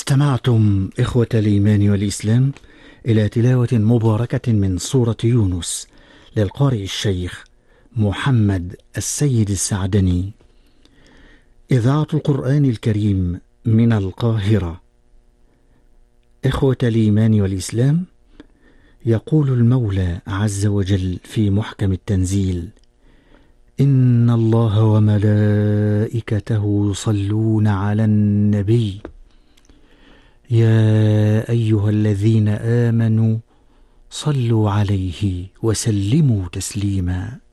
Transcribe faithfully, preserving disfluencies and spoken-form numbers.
استمعتم إخوة الإيمان والإسلام إلى تلاوة مباركة من سورة يونس للقارئ الشيخ محمد السيد السعدني، إذاعة القرآن الكريم من القاهرة. إخوة الإيمان والإسلام، يقول المولى عز وجل في محكم التنزيل: إن الله وملائكته يصلون على النبي يا أيها الذين آمنوا صلوا عليه وسلموا تسليما.